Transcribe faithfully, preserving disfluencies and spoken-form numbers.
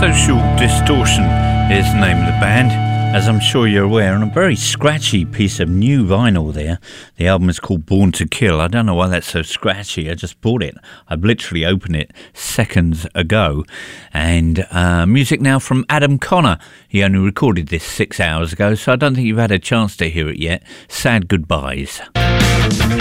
Social Distortion is the name of the band, as I'm sure you're aware, on a very scratchy piece of new vinyl there. The album is called Born to Kill. I don't know why that's so scratchy. I just bought it. I've literally opened it seconds ago. And uh, music now from Adam Connor. He only recorded this six hours ago, so I don't think you've had a chance to hear it yet. Sad Goodbyes.